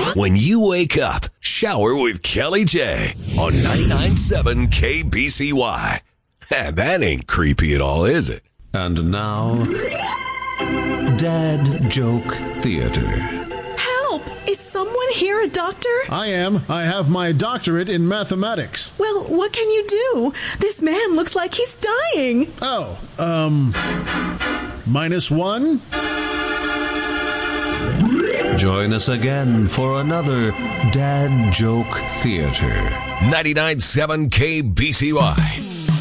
When you wake up, shower with Kelly J on 99.7 KBCY. That ain't creepy at all, is it? And now, Dad Joke Theater. Help! Is someone here a doctor? I am. I have my doctorate in mathematics. Well, what can you do? This man looks like he's dying. -1? Join us again for another Dad Joke Theater. 99.7 KBCY.